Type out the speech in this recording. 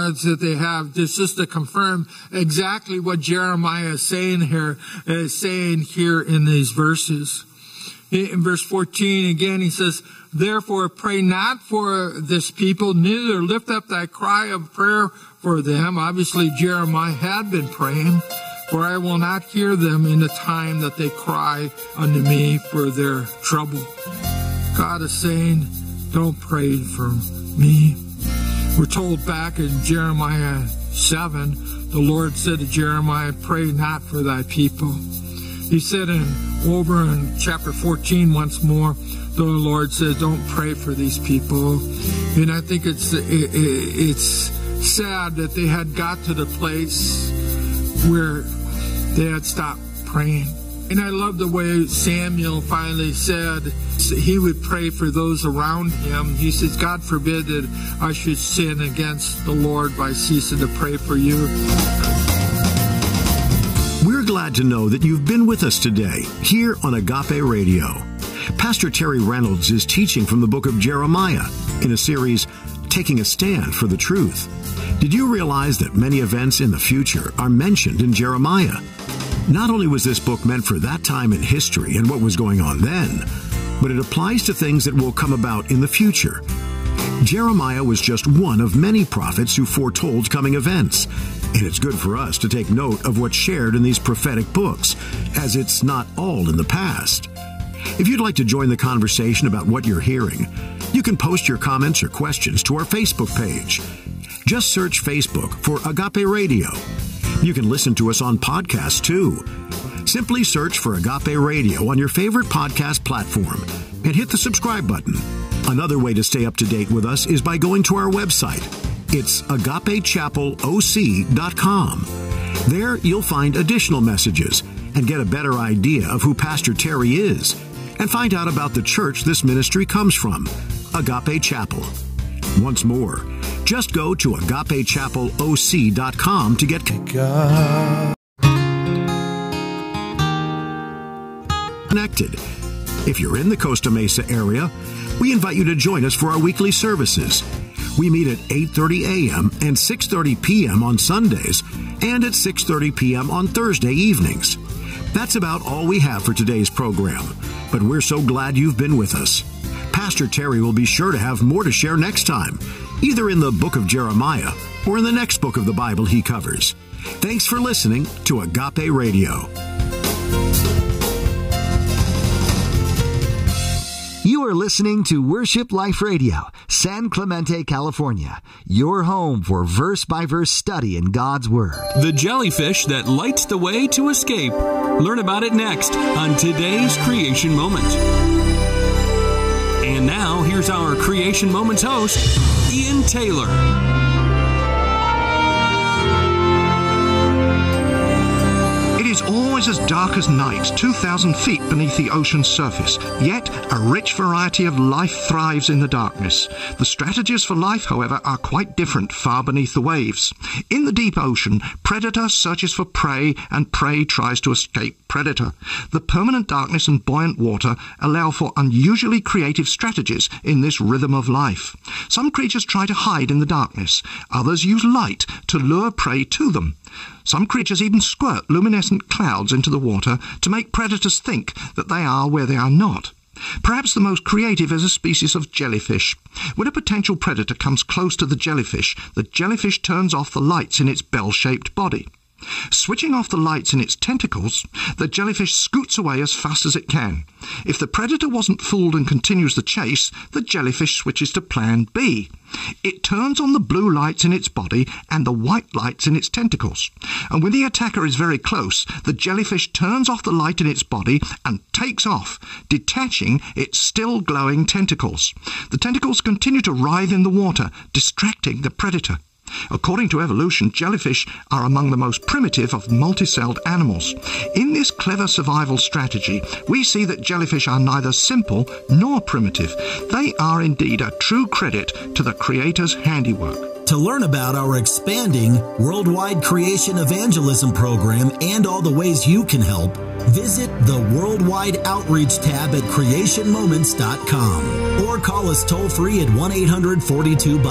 knowledge that they have, just to confirm exactly what Jeremiah is saying here in these verses. In verse 14, again, he says, therefore pray not for this people, neither lift up thy cry of prayer for them. Obviously, Jeremiah had been praying, for I will not hear them in the time that they cry unto me for their trouble. God is saying, don't pray for me. We're told back in Jeremiah 7, the Lord said to Jeremiah, pray not for thy people. He said over in chapter 14 once more, the Lord says, don't pray for these people. And I think it's sad that they had got to the place where they had stopped praying. And I love the way Samuel finally said he would pray for those around him. He says, God forbid that I should sin against the Lord by ceasing to pray for you. We're glad to know that you've been with us today here on Agape Radio. Pastor Terry Reynolds is teaching from the book of Jeremiah in a series, Taking a Stand for the Truth. Did you realize that many events in the future are mentioned in Jeremiah? Not only was this book meant for that time in history and what was going on then, but it applies to things that will come about in the future. Jeremiah was just one of many prophets who foretold coming events, and it's good for us to take note of what's shared in these prophetic books, as it's not all in the past. If you'd like to join the conversation about what you're hearing, you can post your comments or questions to our Facebook page. Just search Facebook for Agape Radio. You can listen to us on podcasts too. Simply search for Agape Radio on your favorite podcast platform and hit the subscribe button. Another way to stay up to date with us is by going to our website. It's agapechapelOC.com. There you'll find additional messages and get a better idea of who Pastor Terry is, and find out about the church this ministry comes from, Agape Chapel. Once more, just go to agapechapelOC.com to get connected. If you're in the Costa Mesa area, we invite you to join us for our weekly services. We meet at 8:30 a.m. and 6:30 p.m. on Sundays and at 6:30 p.m. on Thursday evenings. That's about all we have for today's program, but we're so glad you've been with us. Pastor Terry will be sure to have more to share next time, either in the book of Jeremiah or in the next book of the Bible he covers. Thanks for listening to Agape Radio. You are listening to Worship Life Radio, San Clemente, California, your home for verse-by-verse study in God's Word. The jellyfish that lights the way to escape. Learn about it next on today's Creation Moment. And now, here's our Creation Moments host, Ian Taylor. It is always as dark as night, 2,000 feet beneath the ocean's surface. Yet, a rich variety of life thrives in the darkness. The strategies for life, however, are quite different far beneath the waves. In the deep ocean, predator searches for prey, and prey tries to escape predator. The permanent darkness and buoyant water allow for unusually creative strategies in this rhythm of life. Some creatures try to hide in the darkness. Others use light to lure prey to them. Some creatures even squirt luminescent clouds into the water to make predators think that they are where they are not. Perhaps the most creative is a species of jellyfish. When a potential predator comes close to the jellyfish turns off the lights in its bell-shaped body. Switching off the lights in its tentacles, the jellyfish scoots away as fast as it can. If the predator wasn't fooled and continues the chase, the jellyfish switches to plan B. It turns on the blue lights in its body and the white lights in its tentacles. And when the attacker is very close, the jellyfish turns off the light in its body and takes off, detaching its still glowing tentacles. The tentacles continue to writhe in the water, distracting the predator. According to evolution, jellyfish are among the most primitive of multicelled animals. In this clever survival strategy, we see that jellyfish are neither simple nor primitive. They are indeed a true credit to the Creator's handiwork. To learn about our expanding worldwide creation evangelism program and all the ways you can help, visit the Worldwide Outreach tab at creationmoments.com or call us toll-free at 1-800-42